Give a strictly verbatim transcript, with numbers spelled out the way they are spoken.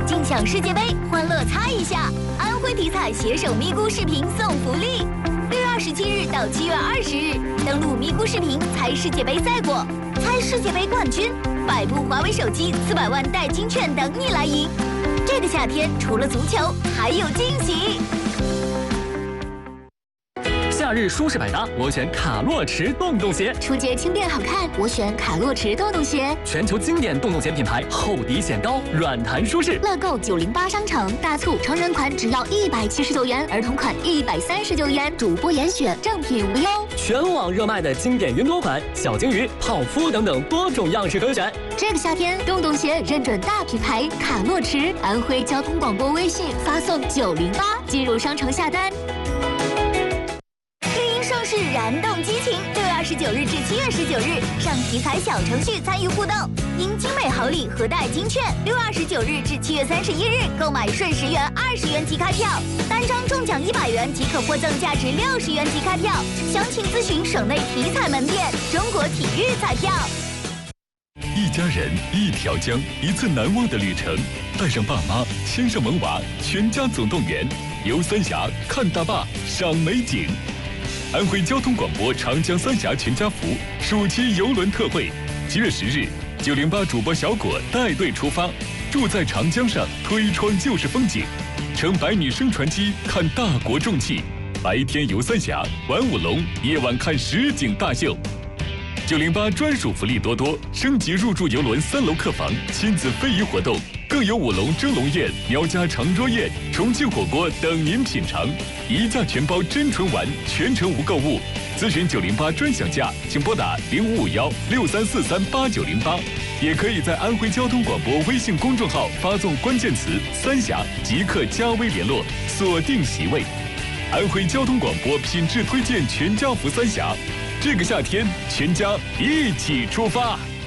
尽享世界杯，欢乐猜一下。安徽体彩携手咪咕视频送福利，六月二十七日到七月二十日，登录咪咕视频猜世界杯赛果，猜世界杯冠军，百部华为手机、四百万代金券等你来赢。这个夏天除了足球，还有惊喜。 夏日舒适百搭，我选卡洛驰洞洞鞋。 出街轻便好看，我选卡洛驰洞洞鞋。 全球经典洞洞鞋品牌，厚底显高，软弹舒适。 乐购九零八商城大促，成人款只要一百七十九元，儿童款一百三十九元，主播严选，正品无忧。 全网热卖的经典云朵款、小鲸鱼、泡芙等等多种样式可选。 这个夏天，洞洞鞋认准大品牌卡洛驰。安徽交通广播微信发送九零八进入商城下单。 盛世燃动激情，六月二十九日至七月十九日，上体彩小程序参与互动，赢精美好礼和带金券。六月二十九日至七月三十一日，购买顺十元、二十元即开票，单张中奖一百元即可获赠价值六十元即开票。详情咨询省内体彩门店。中国体育彩票。 一家人，一条江，一次难忘的旅程。带上爸妈，牵上萌娃，全家总动员，游三峡，看大坝，赏美景。 安徽交通广播长江三峡全家福暑期游轮特惠，七月十日，九零八主播小果带队出发，住在长江上，推窗就是风景，乘百米升船机看大国重器，白天游三峡，玩舞龙，夜晚看实景大秀。九零八专属福利多多，升级入住游轮三楼客房，亲子非遗活动，更有舞龙蒸笼宴、苗家长桌宴、重庆火锅等您品尝。 一价全包真纯丸，全程无购物。咨询九零八专享价，请拨打零五五幺六三四三八九零八，也可以在安徽交通广播微信公众号发送关键词“三峡”即可加微联络，锁定席位。安徽交通广播品质推荐全家福三峡，这个夏天全家一起出发。